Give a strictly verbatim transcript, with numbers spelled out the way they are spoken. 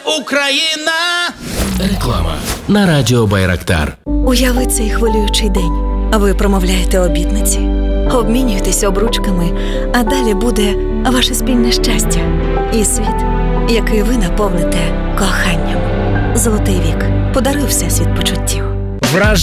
Україна! Реклама на радіо Байрактар. Уяви цей хвилюючий день. Ви промовляєте обітниці, обмінюєтеся обручками, а далі буде ваше спільне щастя і світ, який ви наповните коханням. Золотий вік. Подаруй всесвіт почуттів. Враж